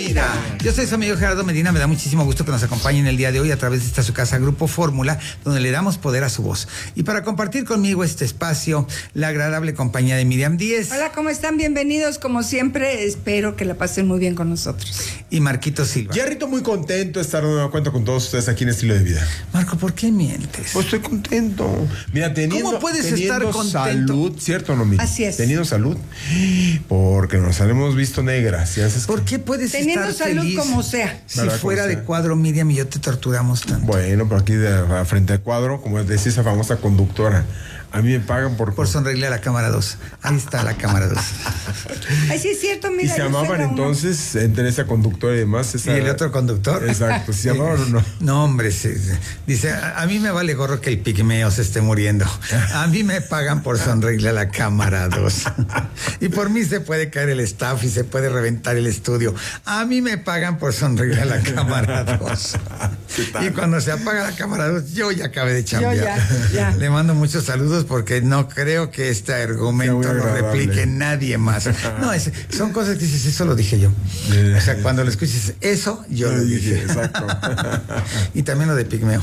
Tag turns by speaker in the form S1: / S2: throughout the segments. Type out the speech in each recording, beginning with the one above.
S1: Medina. Yo soy su amigo Gerardo Medina. Me da muchísimo gusto que nos acompañen el día de hoy a través de esta su casa Grupo Fórmula, donde le damos poder a su voz. Y para compartir conmigo este espacio, la agradable compañía de Miriam Díez.
S2: Hola, ¿cómo están? Bienvenidos, como siempre. Espero que la pasen muy bien con nosotros.
S1: Y Marquito Silva.
S3: Jerrito, muy contento de estar de nueva cuenta con todos ustedes aquí en Estilo de Vida.
S1: Marco, ¿por qué mientes?
S3: Pues estoy contento. Mira,
S1: ¿Cómo puedes estar contento?
S3: Salud, ¿cierto o no, Miriam?
S2: Así es.
S3: Teniendo salud. Porque nos hemos visto negras.
S1: ¿Por qué puedes
S2: Teniendo
S1: estar
S2: salud
S1: feliz?
S2: como sea.
S1: Si
S3: ¿Verdad?
S1: fuera
S3: Como
S1: de
S3: sea.
S1: cuadro, Miriam y yo te torturamos tanto.
S3: Bueno, pero aquí frente al cuadro, como decía esa famosa conductora, a mí me pagan
S1: Por sonreírle a la cámara 2. Ahí está la cámara 2.
S2: Ay, sí es cierto, mira.
S3: Y se
S2: yo
S3: amaban
S2: soy la uno.
S3: entonces entre esa conductora y demás.
S1: ¿Y el otro conductor?
S3: Exacto, ¿se llamaban o no?
S1: No, hombre, dice, a mí me vale gorro que el pigmeo se esté muriendo. A mí me pagan por sonreírle a la cámara 2. Y por mí se puede caer el staff y se puede reventar el estudio. A mí me pagan por sonreírle a la cámara 2. Y cuando se apaga la cámara 2, yo ya acabé de chambear.
S2: ya.
S1: Le mando muchos saludos porque no creo que este argumento
S3: Sea muy
S1: lo
S3: agradable.
S1: replique nadie más. No, son cosas que dices, eso lo dije yo. O sea, cuando lo escuches, eso yo lo dije.
S3: Exacto.
S1: Y también lo de pigmeo.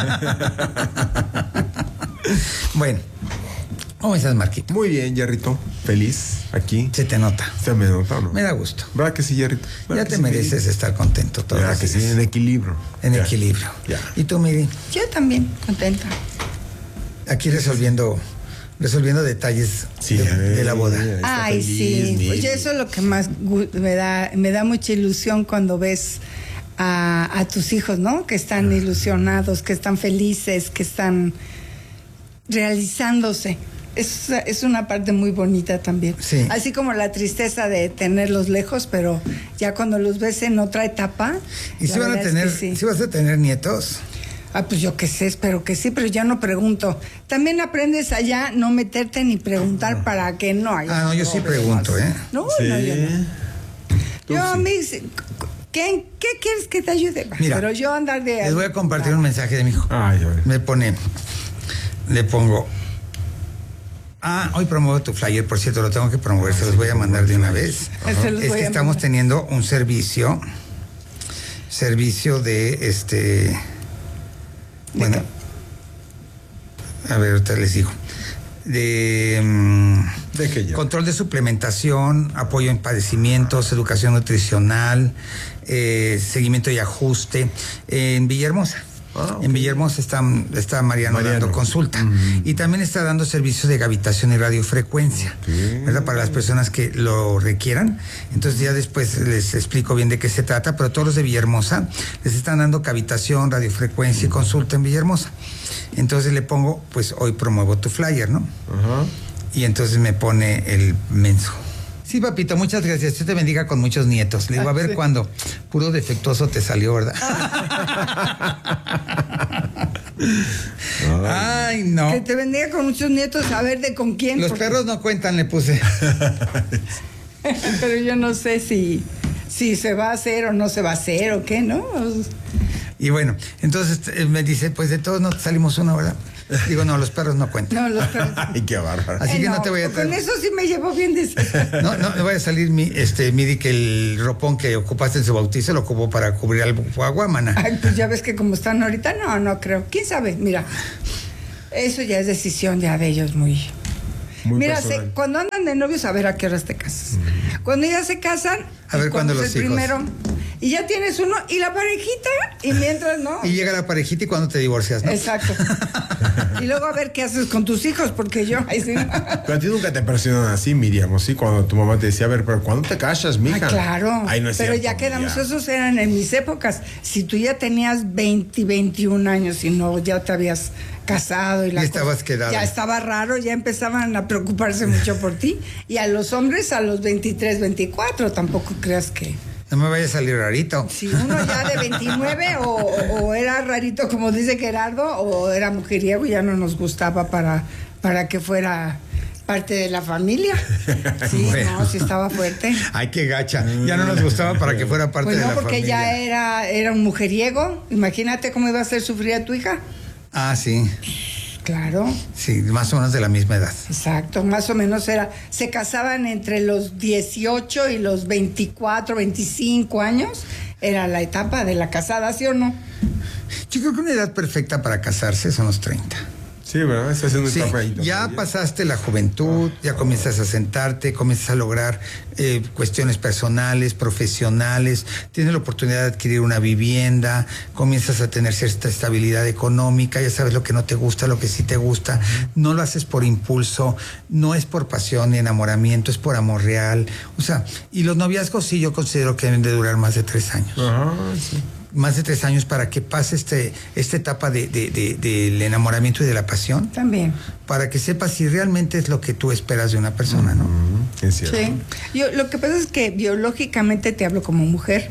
S1: Bueno, ¿cómo estás, Marquito?
S3: Muy bien, Jerrito. Feliz aquí.
S1: Se te nota.
S3: ¿Se me nota o no?
S1: Me da gusto.
S3: ¿Verdad que sí, Jerrito?
S1: Ya
S3: ¿Verdad
S1: te
S3: que sí,
S1: mereces
S3: Miri?
S1: estar contento todos
S3: ¿Verdad
S1: los
S3: que sí?
S1: días.
S3: En equilibrio.
S1: En
S3: Ya.
S1: equilibrio.
S3: Ya.
S1: ¿Y tú, Miri?
S2: Yo también, contenta.
S1: Aquí resolviendo detalles
S3: Sí,
S1: de la boda.
S3: ahí está
S2: Ay,
S3: feliz,
S2: sí.
S3: Miri.
S2: Pues eso es lo que más me da mucha ilusión cuando ves a tus hijos, ¿no? Que están ilusionados, que están felices, que están realizándose. Es una parte muy bonita también.
S1: Sí.
S2: Así como la tristeza de tenerlos lejos, pero ya cuando los ves en otra etapa.
S1: ¿Y si
S2: la
S1: van a
S2: verdad
S1: tener,
S2: es que sí.
S1: si vas a tener nietos?
S2: Ah, pues yo qué sé, espero que sí, pero ya no pregunto. También aprendes allá no meterte ni preguntar para que no haya.
S1: Ah, no, yo sí pregunto, ¿eh?
S2: No,
S3: Sí.
S2: no, yo no.
S3: Tú
S2: Yo a
S3: sí.
S2: mí, ¿qué quieres que te ayude?
S1: Mira,
S2: Pero yo andar de...
S1: Les voy a compartir un mensaje de mi hijo.
S3: Ay, a ver.
S1: Le pongo, hoy promuevo tu flyer, por cierto, lo tengo que promover, se los voy a mandar de una vez.
S2: Se los
S1: Es
S2: voy
S1: que
S2: a
S1: estamos
S2: mandar.
S1: teniendo un servicio de bueno, a ver, ahorita les digo,
S3: ¿De qué ya?
S1: control de suplementación, apoyo en padecimientos, educación nutricional, seguimiento y ajuste en Villahermosa.
S3: Ok.
S1: En Villahermosa está Mariano dando consulta. Y también está dando servicios de gravitación y radiofrecuencia, ¿verdad? Para las personas que lo requieran. Entonces ya después les explico bien de qué se trata, pero todos los de Villahermosa les están dando cavitación, radiofrecuencia y consulta en Villahermosa. Entonces le pongo, pues hoy promuevo tu flyer, ¿no?
S3: Ajá.
S1: Y entonces me pone el menso. Sí, papito, muchas gracias. Dios te bendiga con muchos nietos. Le digo, a ver
S2: Sí.
S1: cuándo. Puro defectuoso te salió, ¿verdad? Ay, no.
S2: Que te bendiga con muchos nietos, a ver de con quién.
S1: Los
S2: porque-
S1: perros no cuentan, le puse.
S2: Pero yo no sé si se va a hacer o no se va a hacer o qué, ¿no?
S1: Y bueno, entonces me dice, pues de todos no salimos uno, ¿verdad? Digo, no, los perros no cuentan.
S2: No, los perros.
S3: Ay, qué bárbaro.
S1: Así que no te voy a
S2: Con
S1: traer.
S2: eso sí me llevo bien de
S1: No me vaya a salir Miri, que el ropón que ocupaste en su bautizo lo ocupó para cubrir al aguamana.
S2: Ay, pues ya ves que como están ahorita, no creo. ¿Quién sabe? Mira, eso ya es decisión ya de ellos muy Mira,
S3: personal.
S2: cuando andan de novios, a ver a qué horas te casas. Cuando ya se casan,
S1: A ver cuándo los
S2: conoces
S1: hijos.
S2: primero, y ya tienes uno, y la parejita, y mientras, ¿no?
S1: Y llega la parejita y cuando te divorcias, ¿no?
S2: Exacto. Y luego a ver qué haces con tus hijos, porque yo... Ay, sí.
S3: Pero a ti nunca te presionan así, Miriam, ¿o sí? Cuando tu mamá te decía, a ver, pero ¿cuándo te casas, mija?
S2: Ah, claro.
S3: Ay, no es
S2: pero
S3: cierto,
S2: ya quedamos,
S3: ya.
S2: esos eran en mis épocas. Si tú ya tenías 20, 21 años y no, ya te habías casado y la
S1: Y estabas
S2: cosa,
S1: quedada.
S2: ya estaba raro, ya empezaban a preocuparse mucho por ti. Y a los hombres a los 23, 24, tampoco creas que...
S1: No me vaya a salir rarito.
S2: Si uno ya de 29 o era rarito, como dice Gerardo, o era mujeriego, ya no nos gustaba para que fuera parte de la familia. Sí,
S1: Bueno.
S2: no, sí estaba fuerte.
S1: Ay, qué gacha. Ya no nos gustaba para que fuera parte
S2: Pues
S1: de
S2: no,
S1: la
S2: porque
S1: familia.
S2: ya era un mujeriego. Imagínate cómo iba a hacer sufrir a tu hija.
S1: Ah, sí.
S2: Claro.
S1: Sí, más o menos de la misma edad.
S2: Exacto, más o menos se casaban entre los 18 y los 24, 25 años, era la etapa de la casada, ¿sí o no?
S1: Yo creo que una edad perfecta para casarse son los 30.
S3: Sí, ¿verdad? Esa es una
S1: Sí,
S3: etapa ahí.
S1: ya pasaste la juventud, ya comienzas a sentarte, comienzas a lograr cuestiones personales, profesionales, tienes la oportunidad de adquirir una vivienda, comienzas a tener cierta estabilidad económica, ya sabes lo que no te gusta, lo que sí te gusta, no lo haces por impulso, no es por pasión ni enamoramiento, es por amor real. O sea, y los noviazgos sí yo considero que deben de durar más de 3 años.
S3: Ajá, sí.
S1: Más de 3 años para que pase esta etapa del enamoramiento y de la pasión.
S2: También.
S1: Para que sepas si realmente es lo que tú esperas de una persona, ¿no?
S3: Es cierto.
S2: Sí. Lo que pasa es que biológicamente te hablo como mujer.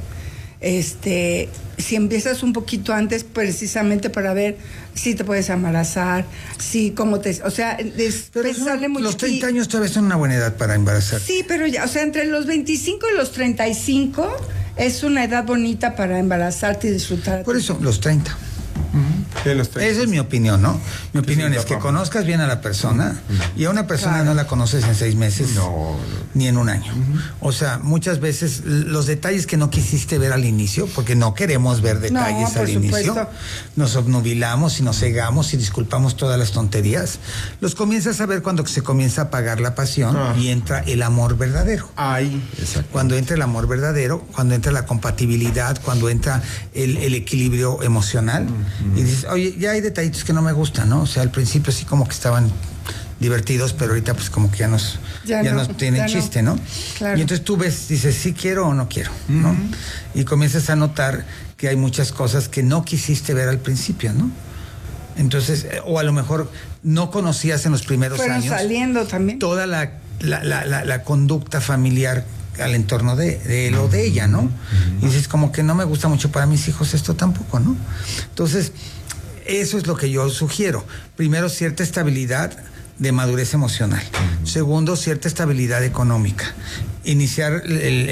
S2: Si empiezas un poquito antes, precisamente para ver si te puedes embarazar, si cómo te... O sea, pensarle mucho.
S1: Los 30 años todavía son una buena edad para embarazar.
S2: Sí, pero ya, o sea, entre los 25 y los 35 es una edad bonita para embarazarte y disfrutar.
S1: Por eso, los 30. Esa es mi opinión, ¿no? Mi opinión es que conozcas bien a la persona y a una persona no la conoces en 6 meses ni en un año. O sea, muchas veces los detalles que no quisiste ver al inicio, porque no queremos ver detalles al inicio, nos obnubilamos y nos cegamos y disculpamos todas las tonterías, los comienzas a ver cuando se comienza a apagar la pasión y entra el amor verdadero.
S3: Exacto.
S1: Cuando entra el amor verdadero, cuando entra la compatibilidad, cuando entra el equilibrio emocional. Y dices, oye, ya hay detallitos que no me gustan, ¿no? O sea, al principio sí como que estaban divertidos, pero ahorita pues como que ya no tienen chiste, ¿no?
S2: Claro.
S1: Y entonces tú ves, dices, sí quiero o no quiero, ¿no? Y comienzas a notar que hay muchas cosas que no quisiste ver al principio, ¿no? Entonces, o a lo mejor no conocías en los primeros años.
S2: Saliendo también.
S1: Toda la conducta familiar al entorno de él o de ella, ¿no? Y dices, como que no me gusta mucho para mis hijos esto tampoco, ¿no? Entonces, eso es lo que yo sugiero. Primero, cierta estabilidad de madurez emocional. Segundo, cierta estabilidad económica. Iniciar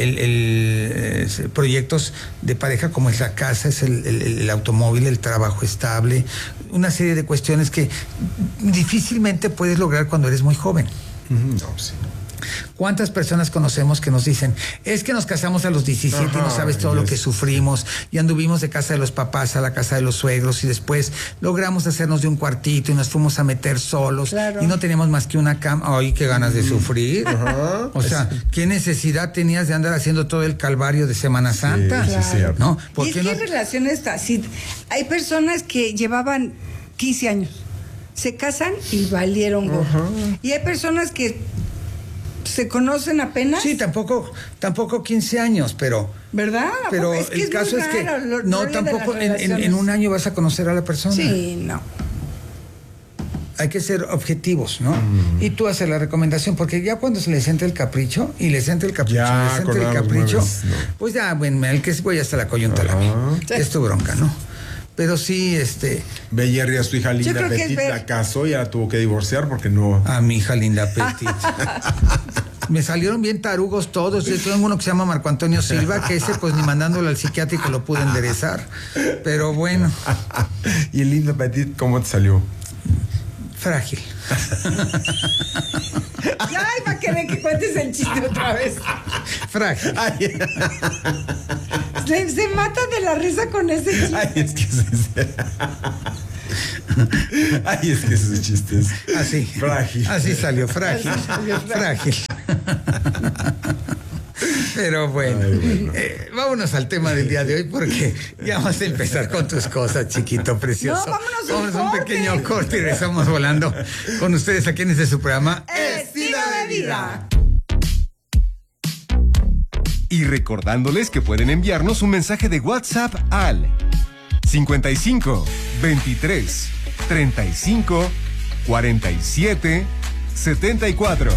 S1: proyectos de pareja como es la casa, es el automóvil, el trabajo estable, una serie de cuestiones que difícilmente puedes lograr cuando eres muy joven.
S3: No, sí.
S1: ¿Cuántas personas conocemos que nos dicen, es que nos casamos a los 17 y no sabes todo lo que sufrimos y anduvimos de casa de los papás a la casa de los suegros y después logramos hacernos de un cuartito y nos fuimos a meter solos y no teníamos más que una cama? ¡Ay, qué ganas de sufrir! O sea, ¿qué necesidad tenías de andar haciendo todo el calvario de Semana Santa?
S3: Sí, claro.
S1: ¿No?
S2: ¿Por qué no? Relaciones así, hay personas que llevaban 15 años, se casan y valieron gorro. Y hay personas que se conocen apenas.
S1: Sí, tampoco 15 años, pero...
S2: ¿Verdad?
S1: Pero
S2: es que
S1: el caso es que
S2: no
S1: tampoco en un año vas a conocer a la persona.
S2: Sí, no.
S1: Hay que ser objetivos, ¿no? Y tú haces la recomendación, porque ya cuando se les entra el capricho, pues ya, bueno, el que se voy hasta la coyunta es tu bronca, ¿no? Pero sí,
S3: Beyer a su hija Linda Petit la casó y ya tuvo que divorciar porque no...
S1: A mi hija Linda Petit. Me salieron bien tarugos todos. Yo tengo uno que se llama Marco Antonio Silva, que ese pues ni mandándolo al psiquiátrico lo pude enderezar. Pero bueno.
S3: ¿Y Linda Petit cómo te salió?
S1: Frágil.
S2: Ay, para que cuentes el chiste otra vez.
S1: Frágil.
S2: Se mata de la risa con ese chiste.
S3: Ay, es que ese chiste es
S1: así.
S3: Frágil.
S1: Así salió, frágil. Frágil. Pero bueno, vámonos al tema del día de hoy porque ya vamos a empezar con tus cosas, chiquito precioso.
S2: No, vámonos
S1: a un pequeño corte y regresamos volando con ustedes aquí en su programa
S2: Estilo de Vida.
S4: Y recordándoles que pueden enviarnos un mensaje de WhatsApp al 55 23 35 47 74.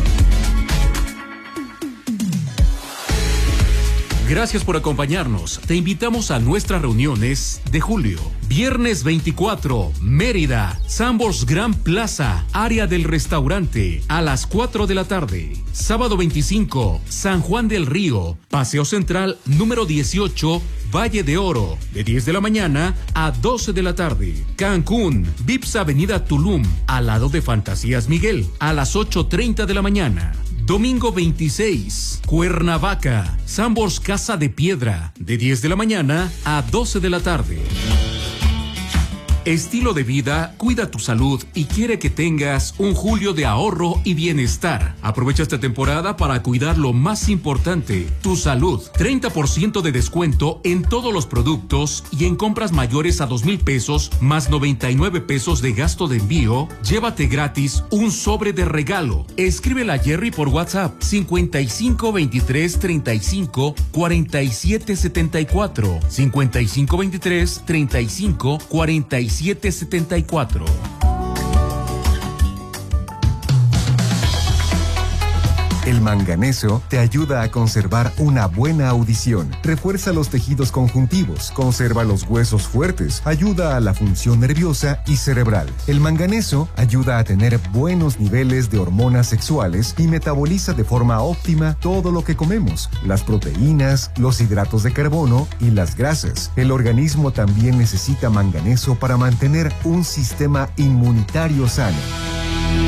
S5: Gracias por acompañarnos. Te invitamos a nuestras reuniones de julio. Viernes 24, Mérida, Sambors Gran Plaza, área del restaurante, a las 4 de la tarde. Sábado 25, San Juan del Río, Paseo Central número 18, Valle de Oro, de 10 de la mañana a 12 de la tarde. Cancún, Vips Avenida Tulum, al lado de Fantasías Miguel, a las 8:30 de la mañana. Domingo 26, Cuernavaca, Sambors Casa de Piedra, de 10 de la mañana a 12 de la tarde. Estilo de vida, cuida tu salud y quiere que tengas un julio de ahorro y bienestar. Aprovecha esta temporada para cuidar lo más importante, tu salud. 30% de descuento en todos los productos y en compras mayores a 2,000 pesos más 99 pesos de gasto de envío, llévate gratis un sobre de regalo. Escríbele a Jerry por WhatsApp 55 23 35 47 74 55 23 35 47 774.
S4: El manganeso te ayuda a conservar una buena audición, refuerza los tejidos conjuntivos, conserva los huesos fuertes, ayuda a la función nerviosa y cerebral. El manganeso ayuda a tener buenos niveles de hormonas sexuales y metaboliza de forma óptima todo lo que comemos, las proteínas, los hidratos de carbono y las grasas. El organismo también necesita manganeso para mantener un sistema inmunitario sano.